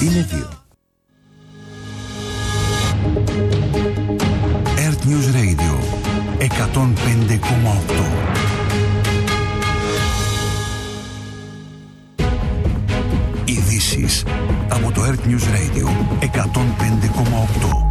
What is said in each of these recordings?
είναι 2. Earth News Radio 105,8. Ειδήσεις από το Earth News Radio 105,8.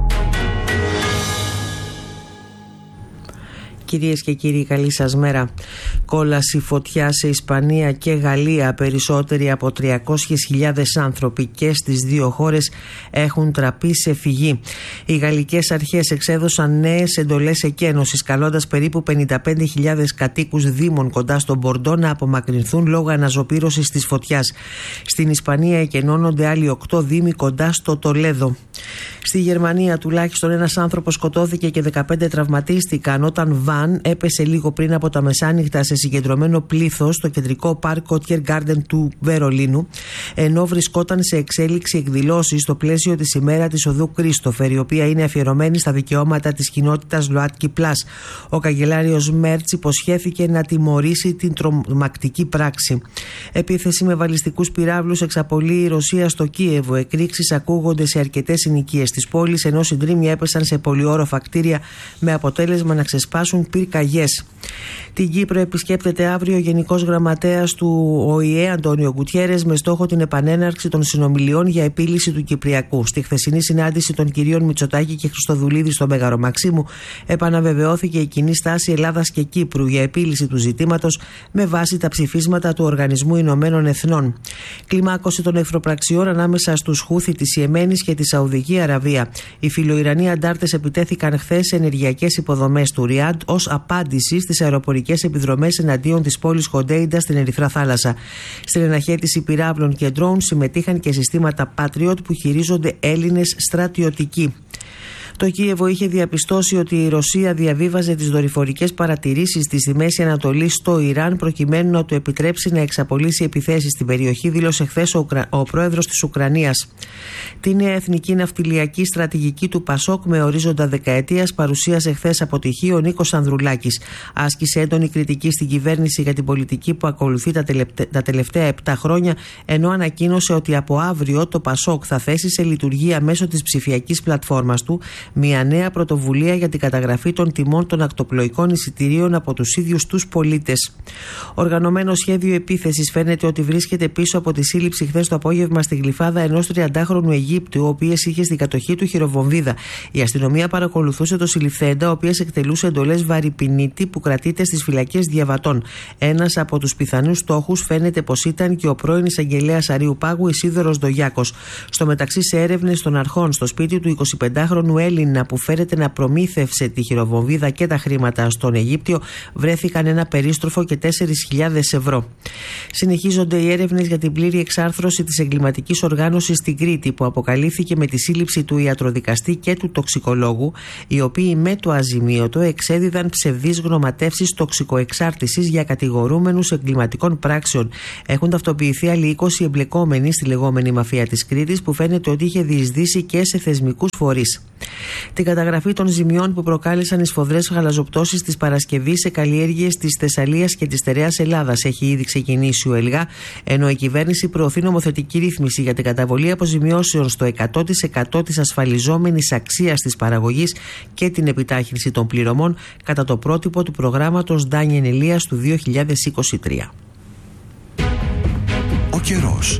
Κυρίες και κύριοι, καλή σας μέρα. Κόλαση φωτιά σε Ισπανία και Γαλλία. Περισσότεροι από 300.000 άνθρωποι και στις δύο χώρες έχουν τραπεί σε φυγή. Οι γαλλικές αρχές εξέδωσαν νέες εντολές εκένωσης, καλώντας περίπου 55.000 κατοίκους δήμων κοντά στον Μπορντό να απομακρυνθούν λόγω αναζωπήρωσης της φωτιάς. Στην Ισπανία εκενώνονται άλλοι 8 δήμοι κοντά στο Τολέδο. Στη Γερμανία τουλάχιστον ένας άνθρωπος σκοτώθηκε και 15 τραυματίστηκαν όταν βαν έπεσε λίγο πριν από τα μεσάνυχτα σε συγκεντρωμένο πλήθος στο κεντρικό πάρκο Tiergarten του Βερολίνου, ενώ βρισκόταν σε εξέλιξη εκδηλώσεις στο πλαίσιο της ημέρα της οδού Κρίστοφερ, η οποία είναι αφιερωμένη στα δικαιώματα της κοινότητας ΛΟΑΤΚΙ Πλάς. Ο καγκελάριος Μέρτς υποσχέθηκε να τιμωρήσει την τρομακτική πράξη. Επίθεση με βαλιστικούς πυράβλους εξαπολύει η Ρωσία στο Κίεβο. Εκρήξεις ακούγονται σε αρκετές συνοικίες της πόλης, ενώ συντρίμμια έπεσαν σε πολυόροφα κτίρια με αποτέλεσμα να ξεσπάσουν πυρκαγιές. Την Κύπρο επισκέπτεται αύριο ο Γενικός Γραμματέας του ΟΗΕ Αντώνιο Γκουτιέρες με στόχο την επανέναρξη των συνομιλιών για επίλυση του Κυπριακού. Στη χθεσινή συνάντηση των κυρίων Μητσοτάκη και Χριστοδουλίδη στο Μέγαρο Μαξίμου επαναβεβαιώθηκε η κοινή στάση Ελλάδας και Κύπρου για επίλυση του ζητήματος με βάση τα ψηφίσματα του Οργανισμού Ηνωμένων Εθνών. Κλιμάκωση των εχθροπραξιών ανάμεσα στους Χούθι της Ιεμένης και τη Σαουδική Αραβία. Οι φιλοϊρανοί αντάρτες επιτέθηκαν χθες σε ενεργειακές υποδομές του Ριάντ ως απάντηση στις αεροπορικές επιδρομές εναντίον της πόλης Χοντέιντα στην Ερυθρά Θάλασσα. Στην αναχέτηση πυράβλων και ντρόουν συμμετείχαν και συστήματα Patriot που χειρίζονται Έλληνες στρατιωτικοί. Το Κίεβο είχε διαπιστώσει ότι η Ρωσία διαβίβαζε τις δορυφορικές παρατηρήσεις της στη Μέση Ανατολή στο Ιράν προκειμένου να του επιτρέψει να εξαπολύσει επιθέσεις στην περιοχή, δήλωσε χθες ο πρόεδρος της Ουκρανίας. Τη νέα εθνική ναυτιλιακή στρατηγική του Πασόκ με ορίζοντα δεκαετίας παρουσίασε χθες από τυχή ο Νίκος Ανδρουλάκης. Άσκησε έντονη κριτική στην κυβέρνηση για την πολιτική που ακολουθεί τα τελευταία 7 χρόνια, ενώ ανακοίνωσε ότι από αύριο το Πασόκ θα θέσει σε λειτουργία μέσω της ψηφιακής πλατφόρμας του μια νέα πρωτοβουλία για την καταγραφή των τιμών των ακτοπλοϊκών εισιτηρίων από τους ίδιους τους πολίτες. Οργανωμένο σχέδιο επίθεσης φαίνεται ότι βρίσκεται πίσω από τη σύλληψη χθες το απόγευμα στη Γλυφάδα ενός 30χρονου Αιγύπτιου, ο οποίος είχε στην κατοχή του χειροβομβίδα. Η αστυνομία παρακολουθούσε το συλληφθέντα, ο οποίος εκτελούσε εντολές βαρυπινίτη που κρατείται στις φυλακές Διαβατών. Ένας από τους πιθανούς στόχους φαίνεται πως ήταν και ο πρώην εισαγγελέας Αρείου Πάγου Ισίδωρος Ντογιάκος. Στο μεταξύ, σε έρευνες των αρχών στο σπίτι του 25χρονου Έλληνα που φέρεται να προμήθευσε τη χειροβομβίδα και τα χρήματα στον Αιγύπτιο βρέθηκαν ένα περίστροφο και 4.000 ευρώ. Συνεχίζονται οι έρευνες για την πλήρη εξάρθρωση της εγκληματικής οργάνωσης στην Κρήτη, που αποκαλύφθηκε με τη σύλληψη του ιατροδικαστή και του τοξικολόγου, οι οποίοι με το αζημίωτο εξέδιδαν ψευδείς γνωματεύσεις τοξικοεξάρτησης για κατηγορούμενους εγκληματικών πράξεων. Έχουν ταυτοποιηθεί άλλοι 20 εμπλεκόμενοι στη λεγόμενη μαφία της Κρήτης, που φαίνεται ότι είχε διεισδύσει και σε θεσμικούς φορείς. Την καταγραφή των ζημιών που προκάλεσαν οι σφοδρές γαλαζοπτώσεις της Παρασκευής σε καλλιέργειες της Θεσσαλίας και της στερεάς Ελλάδας έχει ήδη ξεκινήσει ο ΕΛΓΑ, ενώ η κυβέρνηση προωθεί νομοθετική ρύθμιση για την καταβολή αποζημιώσεων στο 100% της ασφαλιζόμενης αξίας της παραγωγής και την επιτάχυνση των πληρωμών κατά το πρότυπο του προγράμματος Ντάνιεν Ελίας του 2023. Ο καιρός.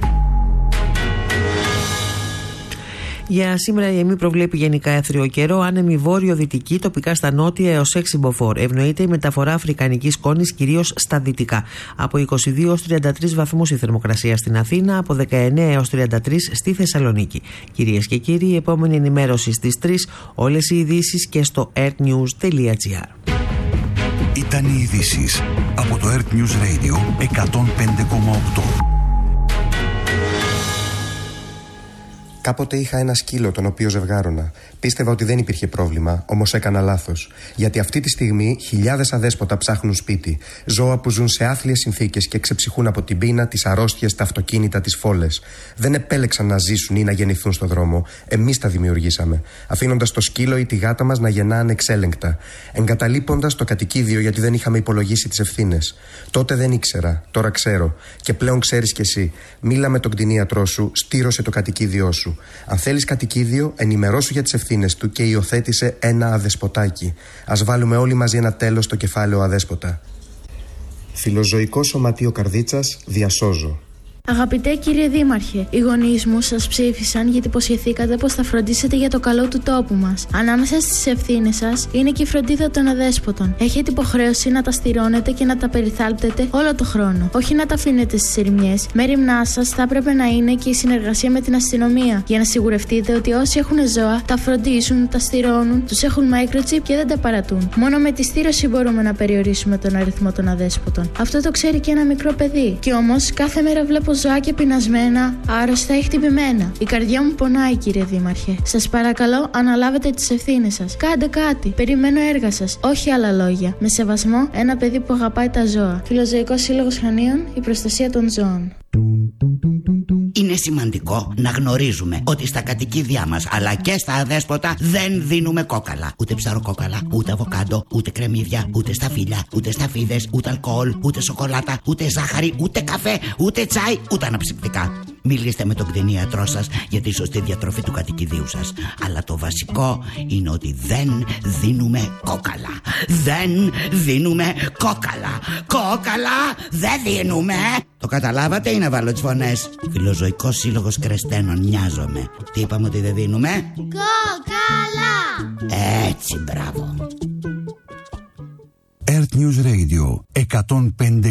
Για σήμερα η ΕΜΗ προβλέπει γενικά έθριο καιρό, άνεμη βόρειο-δυτική, τοπικά στα νότια έως 6 μποφόρ. Ευνοείται η μεταφορά αφρικανικής σκόνης κυρίως στα δυτικά. Από 22 έως 33 βαθμούς η θερμοκρασία στην Αθήνα, από 19 έως 33 στη Θεσσαλονίκη. Κυρίες και κύριοι, η επόμενη ενημέρωση στις 3, όλες οι ειδήσεις και στο earthnews.gr. Ήταν οι ειδήσεις από το Earth News Radio 105,8. Κάποτε είχα ένα σκύλο τον οποίο ζευγάρωνα. Πίστευα ότι δεν υπήρχε πρόβλημα, όμως έκανα λάθος. Γιατί αυτή τη στιγμή χιλιάδες αδέσποτα ψάχνουν σπίτι. Ζώα που ζουν σε άθλιες συνθήκες και ξεψυχούν από την πείνα, τις αρρώστιες, τα αυτοκίνητα, τις φόλες. Δεν επέλεξαν να ζήσουν ή να γεννηθούν στο δρόμο. Εμείς τα δημιουργήσαμε. Αφήνοντας το σκύλο ή τη γάτα μας να γεννά ανεξέλεγκτα. Εγκαταλείποντας το κατοικίδιο γιατί δεν είχαμε υπολογίσει τις ευθύνες. Τότε δεν ήξερα, τώρα ξέρω. Και πλέον ξέρεις κι εσύ. Μίλα με τον κτηνίατρό σου, στήρωσε το κατοικίδιό σου. Αν θέλεις κατοικίδιο, ενημερώσου για τις ευθύνες του και υιοθέτησε ένα αδεσποτάκι. Ας βάλουμε όλοι μαζί ένα τέλος στο κεφάλαιο αδέσποτα. Φιλοζωικό Σωματείο Καρδίτσας, διασώζω. Αγαπητέ κύριε Δήμαρχε, οι γονείς μου σας ψήφισαν γιατί υποσχεθήκατε πως θα φροντίσετε για το καλό του τόπου μας. Ανάμεσα στις ευθύνες σας είναι και η φροντίδα των αδέσποτων. Έχετε υποχρέωση να τα στηρώνετε και να τα περιθάλπτετε όλο το χρόνο. Όχι να τα αφήνετε στις ερημιές. Μέριμνά σας θα έπρεπε να είναι και η συνεργασία με την αστυνομία. Για να σιγουρευτείτε ότι όσοι έχουν ζώα τα φροντίζουν, τα στηρώνουν, τους έχουν microchip και δεν τα παρατούν. Μόνο με τη στήρωση μπορούμε να περιορίσουμε τον αριθμό των αδέσποτων. Αυτό το ξέρει και ένα μικρό παιδί. Και όμως κάθε μέρα βλέπω ζωάκια πεινασμένα, άρρωστα ή χτυπημένα. Η καρδιά μου πονάει, κύριε Δήμαρχε. Σας παρακαλώ, αναλάβετε τις ευθύνες σας. Κάντε κάτι. Περιμένω έργα σας. Όχι άλλα λόγια. Με σεβασμό, ένα παιδί που αγαπάει τα ζώα. Φιλοζωικός Σύλλογος Χανίων, η προστασία των ζώων. Είναι σημαντικό να γνωρίζουμε ότι στα κατοικίδια μας αλλά και στα αδέσποτα δεν δίνουμε κόκαλα. Ούτε ψαροκόκαλα, ούτε αβοκάντο, ούτε κρεμμύδια, ούτε σταφύλια, ούτε σταφίδες, ούτε αλκοόλ, ούτε σοκολάτα, ούτε ζάχαρη, ούτε καφέ, ούτε τσάι, ούτε αναψυκτικά. Μιλήστε με τον κτηνίατρό σας για τη σωστή διατροφή του κατοικιδίου σας. Αλλά το βασικό είναι ότι δεν δίνουμε κόκαλα. Δεν δίνουμε κόκαλα. Κόκαλα δεν δίνουμε. Το καταλάβατε ή να βάλω τις φωνές? Φιλοζωικός Σύλλογος Κρεστένων, νοιάζομαι. Τι είπαμε ότι δεν δίνουμε? Κόκαλα. Έτσι, μπράβο. Earth News Radio 105.